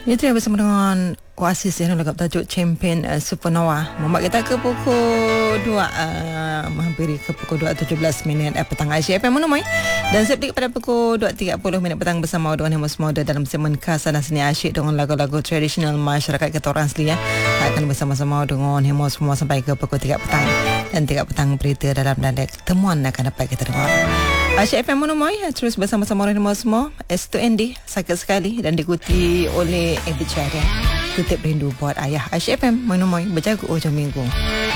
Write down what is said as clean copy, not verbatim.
Itu bersama dengan Oasis yang lagu tajuk Champion Supernova. Membuat kita ke pukul 2 menghampiri ke pukul 2.17 petang Asia FM Menemui. Dan saya pada pukul 2.30 petang bersama dengan Hemos Moda dalam segmen khas dan seni asyik dengan lagu-lagu tradisional masyarakat kita orang asli ya. Akan bersama-sama dengan Hemos semua sampai ke pukul 3 petang. Dan 3 petang berita dalam dialek temuan akan dapat kita dengar. Asyik FM Menemui terus bersama-sama dengan Hemos semua. S2ND sakit sekali dan diikuti oleh Ebi Syariah. Tetap rindu buat ayah. Asyik FM Menemui berjaga hujung minggu.